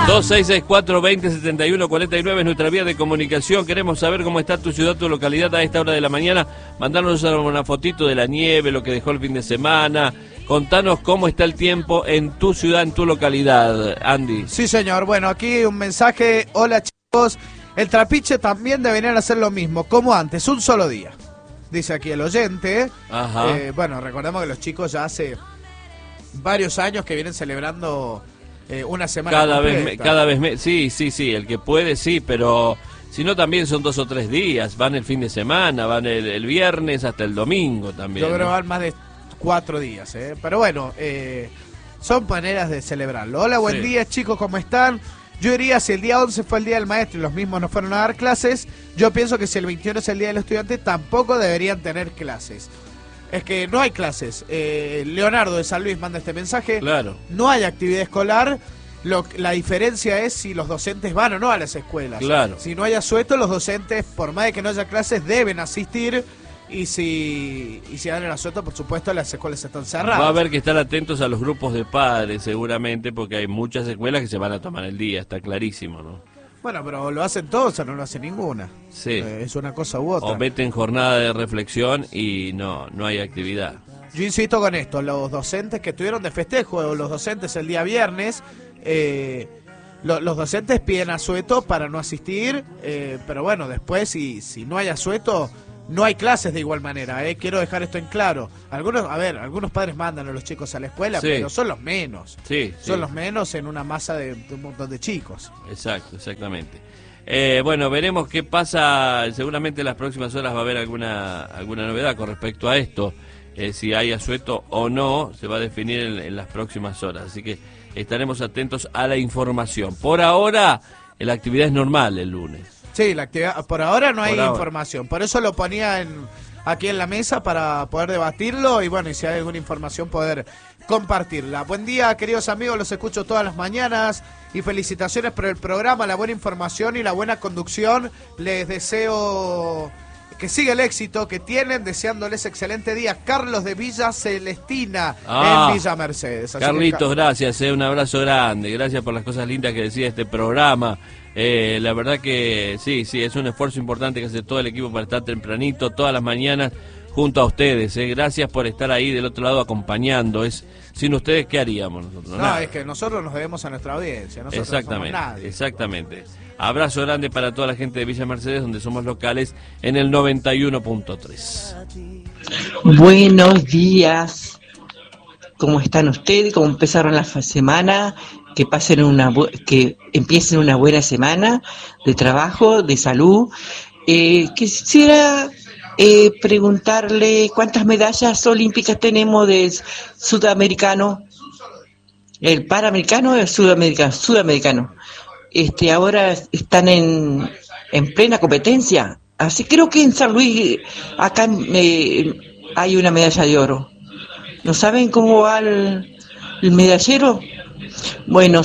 2664-2071-49 es nuestra vía de comunicación. Queremos saber cómo está tu ciudad, tu localidad a esta hora de la mañana. Mandarnos una fotito de la nieve, lo que dejó el fin de semana. Contanos cómo está el tiempo en tu ciudad, en tu localidad, Andy. Sí, señor. Bueno, aquí un mensaje. Hola, chicos. El Trapiche también deberían hacer lo mismo, como antes, un solo día. Dice aquí el oyente. Ajá. Bueno, recordemos que los chicos ya hace varios años que vienen celebrando una semana cada vez sí, el que puede sí, pero si no también son 2 o 3 días, van el fin de semana, van el viernes hasta el domingo también. Yo creo que van más de 4 días, pero bueno, son maneras de celebrarlo. Hola, buen día, chicos, ¿cómo están? Yo diría, si el día 11 fue el día del maestro y los mismos no fueron a dar clases, yo pienso que si el 21 es el día del estudiante, tampoco deberían tener clases. Es que no hay clases. Leonardo de San Luis manda este mensaje. Claro. No hay actividad escolar. La diferencia es si los docentes van o no a las escuelas. Claro. Si no hay asueto, los docentes, por más de que no haya clases, deben asistir. Y si dan el asueto, por supuesto, las escuelas están cerradas. Va a haber que estar atentos a los grupos de padres, seguramente, porque hay muchas escuelas que se van a tomar el día, está clarísimo, ¿no? Bueno, pero lo hacen todos o no lo hace ninguna. Sí. Es una cosa u otra. O meten jornada de reflexión y no hay actividad. Yo insisto con esto, los docentes que estuvieron de festejo, los docentes el día viernes, los docentes piden asueto para no asistir, pero bueno, después si no hay asueto, no hay clases de igual manera, quiero dejar esto en claro. Algunos padres mandan a los chicos a la escuela, pero son los menos. Son los menos en una masa de un montón de chicos. Exactamente. Bueno, veremos qué pasa. Seguramente en las próximas horas va a haber alguna novedad con respecto a esto. Si hay asueto o no, se va a definir en las próximas horas. Así que estaremos atentos a la información. Por ahora, la actividad es normal el lunes. Sí, la actividad, por ahora no hay información. Por eso lo ponía aquí en la mesa para poder debatirlo y bueno, y si hay alguna información poder compartirla. Buen día, queridos amigos, los escucho todas las mañanas y felicitaciones por el programa, la buena información y la buena conducción. Les deseo que siga el éxito que tienen, deseándoles excelente día. Carlos de Villa Celestina, en Villa Mercedes. Así Carlitos, gracias, un abrazo grande, gracias por las cosas lindas que decía este programa. La verdad que sí, es un esfuerzo importante que hace todo el equipo para estar tempranito, todas las mañanas, junto a ustedes. Gracias por estar ahí del otro lado acompañando. Sin ustedes, ¿qué haríamos nosotros? No, es que nosotros nos debemos a nuestra audiencia. Nosotros exactamente, no somos nadie. Exactamente. Abrazo grande para toda la gente de Villa Mercedes, donde somos locales, en el 91.3. Buenos días. ¿Cómo están ustedes? ¿Cómo empezaron la semana? Que empiecen una buena semana de trabajo, de salud. Quisiera preguntarle cuántas medallas olímpicas tenemos del sudamericano, el panamericano o el sudamericano. Ahora están en plena competencia. Así creo que en San Luis acá hay una medalla de oro. ¿No saben cómo va el medallero? Bueno,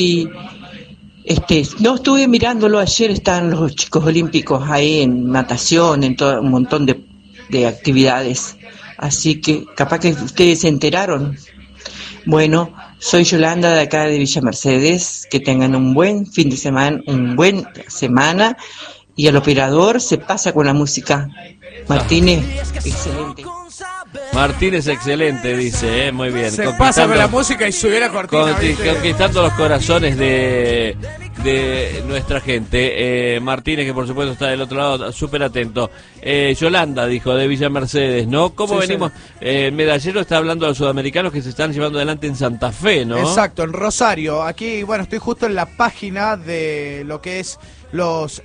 no estuve mirándolo ayer, están los chicos olímpicos ahí en natación, en todo un montón de actividades. Así que capaz que ustedes se enteraron. Bueno, soy Yolanda de acá de Villa Mercedes, que tengan un buen fin de semana, semana, y el operador se pasa con la música. Martínez, excelente. Martínez, excelente, dice, muy bien. Se pasa con la música y subiera cortina. Conquistando los corazones de nuestra gente. Martínez, que por supuesto está del otro lado, súper atento. Yolanda, dijo, de Villa Mercedes, ¿no? ¿Cómo venimos? Medallero está hablando de los sudamericanos que se están llevando adelante en Santa Fe, ¿no? Exacto, en Rosario. Aquí, bueno, estoy justo en la página de lo que es los...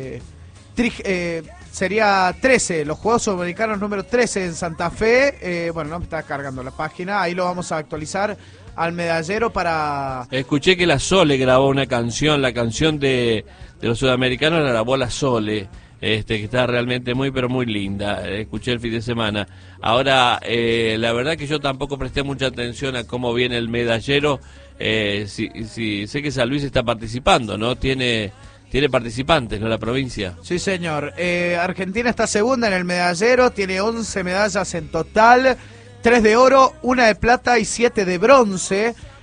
sería 13, los Juegos Sudamericanos número 13 en Santa Fe. Bueno, no me está cargando la página, ahí lo vamos a actualizar al medallero para... Escuché que la Sole grabó una canción, la canción de los sudamericanos la grabó la Sole, que está realmente muy pero muy linda, escuché el fin de semana. Ahora, la verdad que yo tampoco presté mucha atención a cómo viene el medallero, sé que San Luis está participando, ¿no? Tiene participantes, ¿no? La provincia. Sí, señor. Argentina está segunda en el medallero, tiene 11 medallas en total, 3 de oro, 1 de plata y 7 de bronce.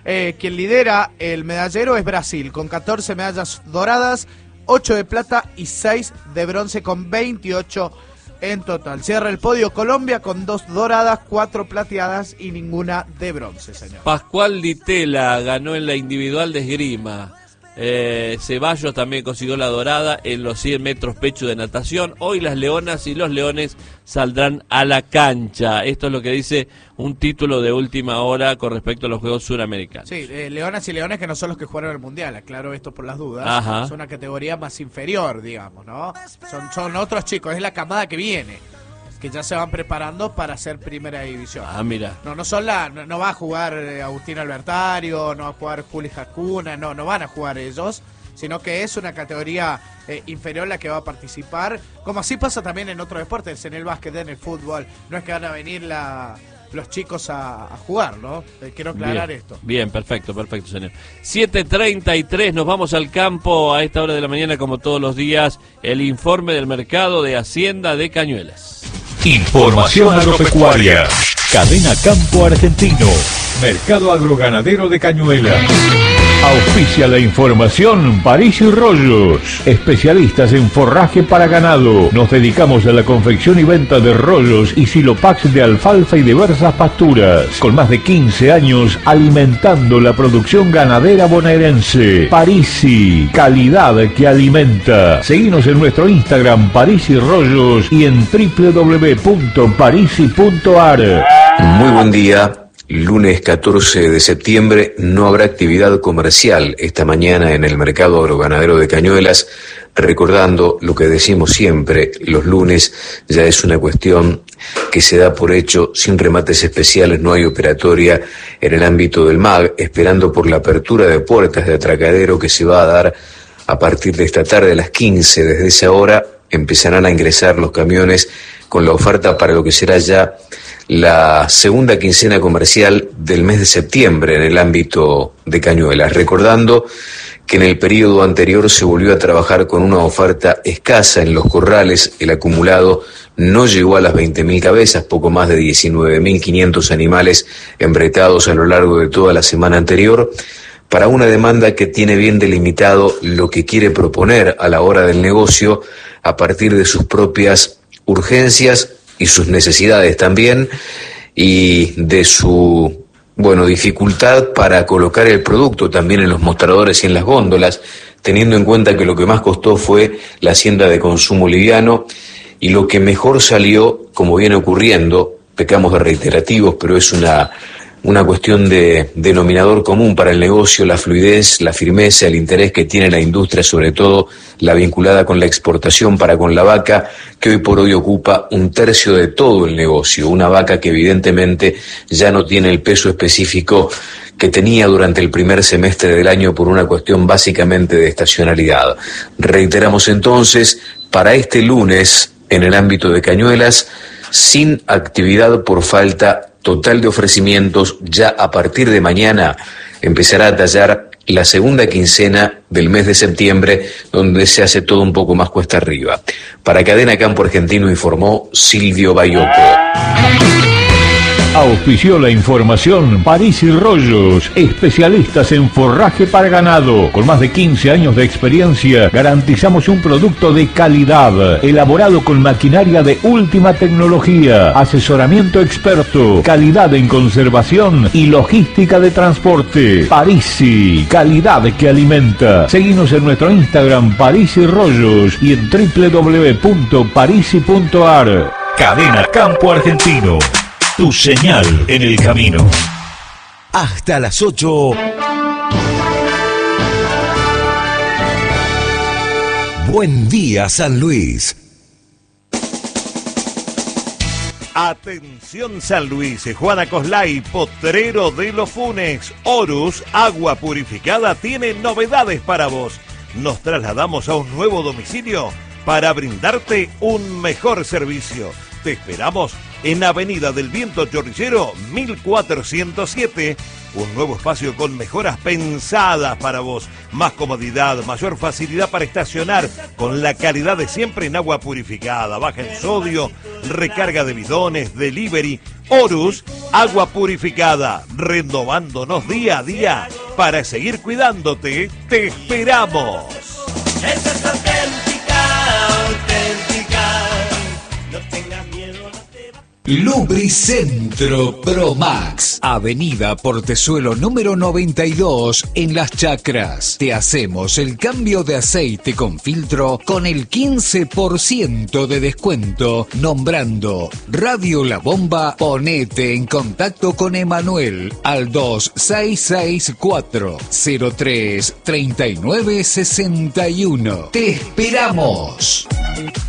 Quien lidera el medallero es Brasil, con 14 medallas doradas, 8 de plata y 6 de bronce, con 28 en total. Cierra el podio Colombia con 2 doradas, 4 plateadas y ninguna de bronce, señor. Pascual Di Tella ganó en la individual de esgrima. Ceballos también consiguió la dorada en los 100 metros pecho de natación. Hoy las leonas y los leones saldrán a la cancha. Esto es lo que dice un título de última hora con respecto a los Juegos Suramericanos. Sí, leonas y leones que no son los que jugaron el Mundial, aclaro esto por las dudas. Ajá. Es una categoría más inferior, digamos, ¿no? Son otros chicos, es la camada que viene, que ya se van preparando para hacer primera división. Ah, mira. No va a jugar Agustín Albertario, no va a jugar Juli Jacuna, no van a jugar ellos, sino que es una categoría inferior la que va a participar, como así pasa también en otros deportes, en el básquet, en el fútbol. No es que van a venir los chicos a jugar, ¿no? Quiero aclarar esto. Bien, perfecto, señor. 7:33, nos vamos al campo a esta hora de la mañana, como todos los días, el informe del mercado de Hacienda de Cañuelas. Información agropecuaria. Cadena Campo Argentino. Mercado agroganadero de Cañuelas. Auspicia la información París y Rollos, especialistas en forraje para ganado. Nos dedicamos a la confección y venta de rollos y silopax de alfalfa y diversas pasturas. Con más de 15 años alimentando la producción ganadera bonaerense. Parisi, calidad que alimenta. Seguinos en nuestro Instagram París y Rollos y en www.parisi.ar. Muy buen día. Lunes 14 de septiembre no habrá actividad comercial esta mañana en el mercado agroganadero de Cañuelas, recordando lo que decimos siempre, los lunes ya es una cuestión que se da por hecho, sin remates especiales no hay operatoria en el ámbito del MAG, esperando por la apertura de puertas de atracadero que se va a dar a partir de esta tarde a las 15. Desde esa hora empezarán a ingresar los camiones con la oferta para lo que será ya la segunda quincena comercial del mes de septiembre en el ámbito de Cañuelas, recordando que en el periodo anterior se volvió a trabajar con una oferta escasa en los corrales, el acumulado no llegó a las 20.000 cabezas, poco más de 19.500 animales embretados a lo largo de toda la semana anterior, para una demanda que tiene bien delimitado lo que quiere proponer a la hora del negocio a partir de sus propias urgencias y sus necesidades también, y de su, dificultad para colocar el producto también en los mostradores y en las góndolas, teniendo en cuenta que lo que más costó fue la hacienda de consumo liviano, y lo que mejor salió, como viene ocurriendo, pecamos de reiterativos, pero es una cuestión de denominador común para el negocio, la fluidez, la firmeza, el interés que tiene la industria, sobre todo la vinculada con la exportación para con la vaca, que hoy por hoy ocupa 1/3 de todo el negocio, una vaca que evidentemente ya no tiene el peso específico que tenía durante el primer semestre del año por una cuestión básicamente de estacionalidad. Reiteramos entonces, para este lunes, en el ámbito de Cañuelas, sin actividad por falta total de ofrecimientos, ya a partir de mañana empezará a tallar la segunda quincena del mes de septiembre, donde se hace todo un poco más cuesta arriba. Para Cadena Campo Argentino informó Silvio Bayoco. Auspició la información París y Rollos, especialistas en forraje para ganado. Con más de 15 años de experiencia, garantizamos un producto de calidad, elaborado con maquinaria de última tecnología, asesoramiento experto, calidad en conservación y logística de transporte. Parisi, calidad que alimenta. Seguinos en nuestro Instagram París y Rollos y en www.parisi.ar. Cadena Campo Argentino. Tu señal en el camino. Hasta las 8. Buen día, San Luis. Atención San Luis, Juana Coslay, Potrero de los Funes, Horus, agua purificada, tiene novedades para vos. Nos trasladamos a un nuevo domicilio para brindarte un mejor servicio. Te esperamos en Avenida del Viento Chorrillero 1407, Un nuevo espacio con mejoras pensadas para vos. Más comodidad, mayor facilidad para estacionar, con la calidad de siempre en agua purificada, baja en sodio, recarga de bidones, delivery. Horus, agua purificada, renovándonos día a día para seguir cuidándote. ¡Te esperamos! Esa es auténtica, auténtica. No tengas miedo, no te va. Lubricentro Promax, Avenida Portezuelo número 92 en Las Chacras. Te hacemos el cambio de aceite con filtro con el 15% de descuento. Nombrando Radio La Bomba, ponete en contacto con Emanuel al 2664-033961. ¡Te esperamos!